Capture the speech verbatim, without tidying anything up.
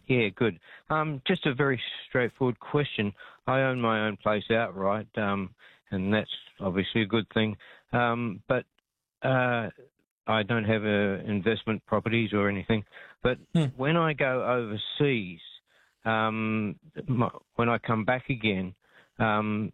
Yeah, good. Um, just a very straightforward question. I own my own place outright, um, and that's obviously a good thing. Um, but uh, I don't have uh, investment properties or anything. But Hmm. when I go overseas, um, my, when I come back again, um,